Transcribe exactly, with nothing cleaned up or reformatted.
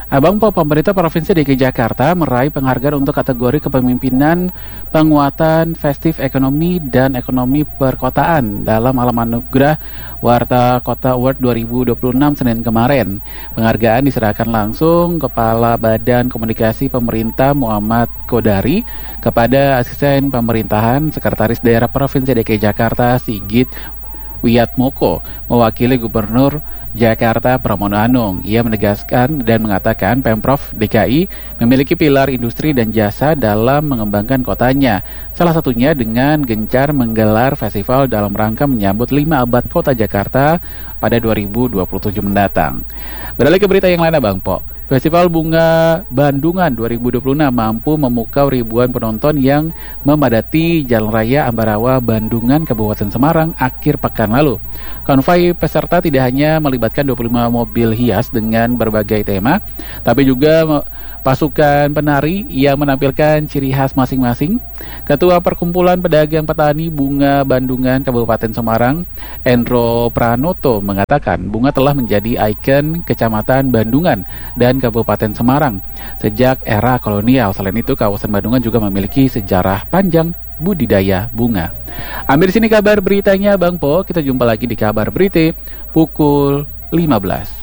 Abang Po, pemerintah Provinsi D K I Jakarta meraih penghargaan untuk kategori kepemimpinan penguatan festif ekonomi dan ekonomi perkotaan dalam Alam Anugerah Warta Kota Award dua ribu dua puluh enam Senin kemarin. Penghargaan diserahkan langsung Kepala Badan Komunikasi Pemerintah Muhammad Kodari kepada Asisten Pemerintahan Sekretaris Daerah Provinsi D K I Jakarta Sigit Wiatmoko mewakili Gubernur Jakarta Pramono Anung. Ia menegaskan dan mengatakan Pemprov D K I memiliki pilar industri dan jasa dalam mengembangkan kotanya. Salah satunya dengan gencar menggelar festival dalam rangka menyambut lima abad Kota Jakarta pada dua ribu dua puluh tujuh mendatang. Beralih ke berita yang lain, Bang Po. Festival Bunga Bandungan dua ribu dua puluh enam mampu memukau ribuan penonton yang memadati Jalan Raya Ambarawa Bandungan, Kabupaten Semarang akhir pekan lalu. Konvoi peserta tidak hanya melibatkan dua puluh lima mobil hias dengan berbagai tema, tapi juga pasukan penari yang menampilkan ciri khas masing-masing. Ketua Perkumpulan Pedagang Petani Bunga Bandungan Kabupaten Semarang, Endro Pranoto, mengatakan bunga telah menjadi ikon Kecamatan Bandungan dan Kabupaten Semarang sejak era kolonial. Selain itu, kawasan Bandungan juga memiliki sejarah panjang budidaya bunga. Ambil di sini kabar beritanya, Bang Po. Kita jumpa lagi di kabar berita pukul lima belas.